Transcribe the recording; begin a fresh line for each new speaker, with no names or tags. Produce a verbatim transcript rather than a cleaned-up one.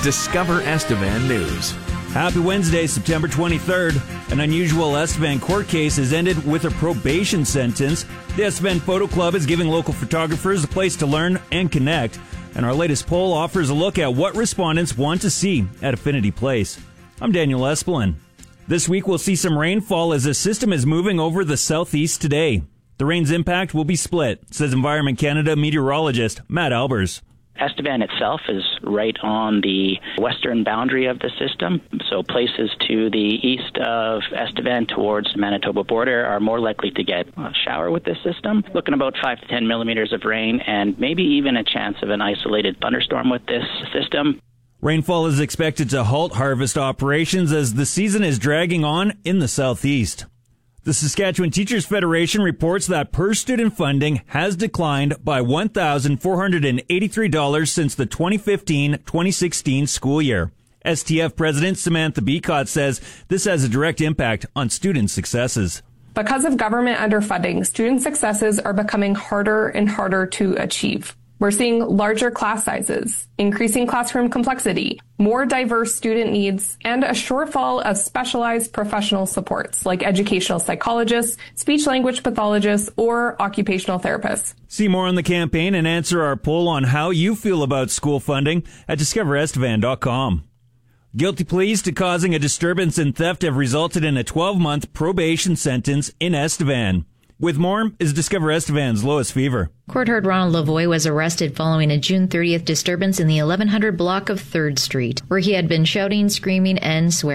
Discover Estevan News.
Happy Wednesday, September twenty-third. An unusual Estevan court case has ended with a probation sentence. The Estevan Photo Club is giving local photographers a place to learn and connect. And our latest poll offers a look at what respondents want to see at Affinity Place. I'm Daniel Espelin. This week we'll see some rainfall as a system is moving over the southeast today. The rain's impact will be split, says Environment Canada meteorologist Matt Albers.
Estevan itself is right on the western boundary of the system, so places to the east of Estevan towards the Manitoba border are more likely to get a shower with this system. Looking about five to ten millimeters of rain and maybe even a chance of an isolated thunderstorm with this system.
Rainfall is expected to halt harvest operations as the season is dragging on in the southeast. The Saskatchewan Teachers Federation reports that per-student funding has declined by one thousand four hundred eighty-three dollars since the twenty fifteen twenty sixteen school year. S T F President Samantha Beacott says this has a direct impact on student successes.
Because of government underfunding, student successes are becoming harder and harder to achieve. We're seeing larger class sizes, increasing classroom complexity, more diverse student needs, and a shortfall of specialized professional supports like educational psychologists, speech-language pathologists, or occupational therapists.
See more on the campaign and answer our poll on how you feel about school funding at discover estevan dot com. Guilty pleas to causing a disturbance and theft have resulted in a twelve-month probation sentence in Estevan. With more is Discover Estevan's Lois Fever.
Court heard Ronald Lavoie was arrested following a June thirtieth disturbance in the eleven hundred block of third Street, where he had been shouting, screaming, and swearing.